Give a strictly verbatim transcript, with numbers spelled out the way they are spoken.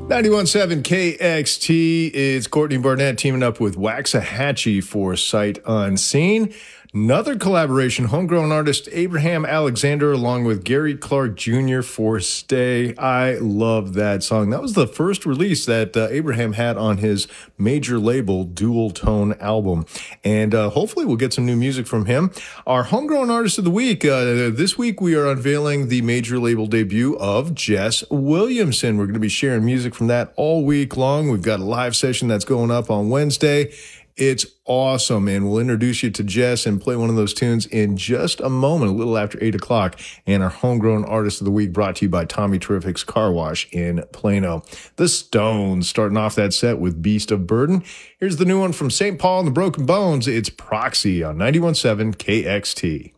ninety-one point seven K X T, it's Courtney Barnett teaming up with Waxahachie for Sight Unseen. Another collaboration, homegrown artist Abraham Alexander along with Gary Clark Junior for Stay. I love that song. That was the first release that uh, Abraham had on his major label Dual Tone album. And uh, hopefully we'll get some new music from him. Our homegrown artist of the week, uh, this week we are unveiling the major label debut of Jess Williamson. We're going to be sharing music from that all week long. We've got a live session that's going up on Wednesday. It's awesome, and we'll introduce you to Jess and play one of those tunes in just a moment, a little after eight o'clock. And our homegrown artist of the week brought to you by Tommy Terrific's Car Wash in Plano. The Stones starting off that set with Beast of Burden. Here's the new one from Saint Paul and the Broken Bones. It's Proxy on ninety-one point seven K X T.